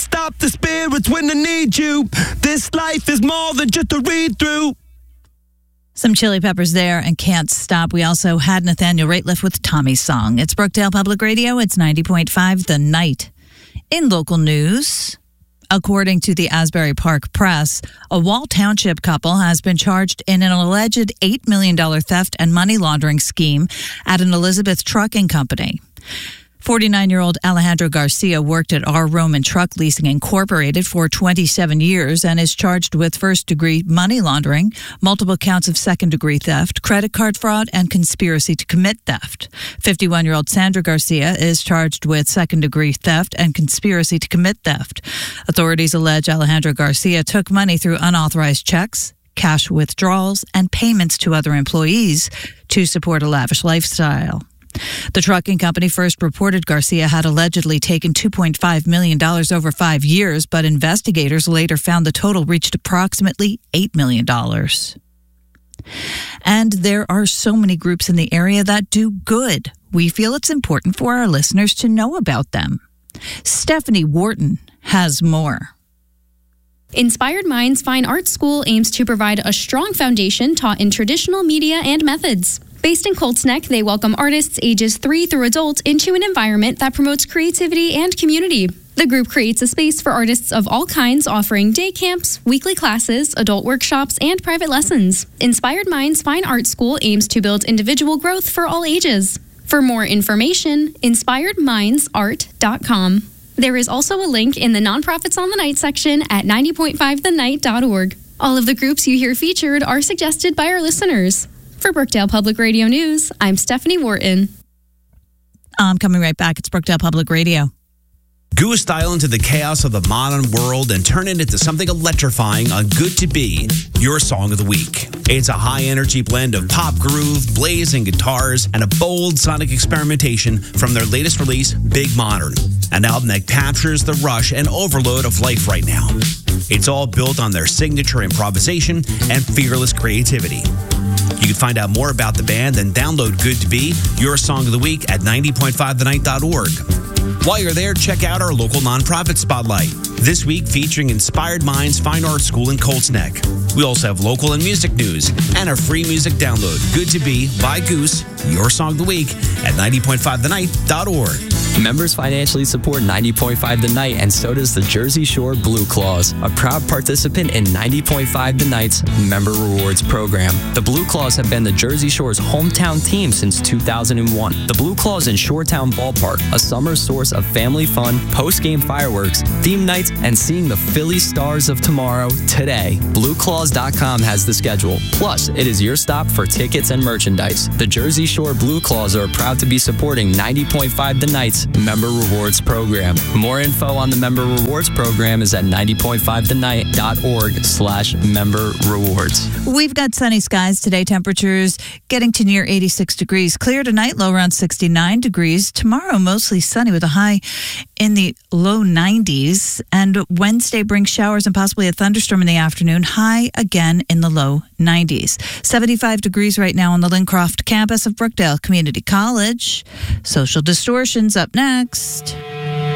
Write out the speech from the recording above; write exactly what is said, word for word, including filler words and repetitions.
stop the spirits when they need you. This life is more than just a read-through. Some Chili Peppers there and Can't Stop. We also had Nathaniel Rateliff with Tommy's Song. It's Brookdale Public Radio. It's ninety point five The Night. In local news, according to the Asbury Park Press, a Wall Township couple has been charged in an alleged eight million dollars theft and money laundering scheme at an Elizabeth trucking company. forty-nine-year-old Alejandro Garcia worked at R. Roman Truck Leasing Incorporated for twenty-seven years and is charged with first-degree money laundering, multiple counts of second-degree theft, credit card fraud, and conspiracy to commit theft. fifty-one-year-old Sandra Garcia is charged with second-degree theft and conspiracy to commit theft. Authorities allege Alejandro Garcia took money through unauthorized checks, cash withdrawals, and payments to other employees to support a lavish lifestyle. The trucking company first reported Garcia had allegedly taken two point five million dollars over five years, but investigators later found the total reached approximately eight million dollars. And there are so many groups in the area that do good. We feel it's important for our listeners to know about them. Stephanie Wharton has more. Inspired Minds Fine Art School aims to provide a strong foundation taught in traditional media and methods. Based in Colts Neck, they welcome artists ages three through adult into an environment that promotes creativity and community. The group creates a space for artists of all kinds, offering day camps, weekly classes, adult workshops, and private lessons. Inspired Minds Fine Art School aims to build individual growth for all ages. For more information, inspired minds art dot com. There is also a link in the Nonprofits on the Night section at ninety point five the night dot org. All of the groups you hear featured are suggested by our listeners. For Brookdale Public Radio News, I'm Stephanie Wharton. I'm coming right back. It's Brookdale Public Radio. Goo style into the chaos of the modern world and turn it into something electrifying on Good to Be, your song of the week. It's a high-energy blend of pop groove, blazing guitars, and a bold sonic experimentation from their latest release, Big Modern, an album that captures the rush and overload of life right now. It's all built on their signature improvisation and fearless creativity. You can find out more about the band and download Good to Be, your song of the week at ninety point five the night dot org. While you're there, check out our local nonprofit spotlight. This week featuring Inspired Minds Fine Art School in Colts Neck. We also have local and music news and a free music download. Good to Be by Goose, your song of the week at ninety point five the night dot org. Members financially support ninety point five The Night, and so does the Jersey Shore Blue Claws, a proud participant in ninety point five The Night's Member Rewards program. The Blue Claws have been the Jersey Shore's hometown team since two thousand one. The Blue Claws in Shoretown Ballpark, a summer source of family fun, post-game fireworks, theme nights, and seeing the Philly Stars of tomorrow today. blue claws dot com has the schedule. Plus, it is your stop for tickets and merchandise. The Jersey Shore Blue Claws are proud to be supporting ninety point five The Night's Member Rewards program. More info on the Member Rewards program is at ninety point five the night dot org slash member rewards. We've got sunny skies today. Temperatures getting to near eighty-six degrees. Clear tonight, low around sixty-nine degrees. Tomorrow, mostly sunny with a high in the low nineties. And Wednesday brings showers and possibly a thunderstorm in the afternoon. High again in the low nineties. seventy-five degrees right now on the Lincroft campus of Brookdale Community College. Social Distortions up next.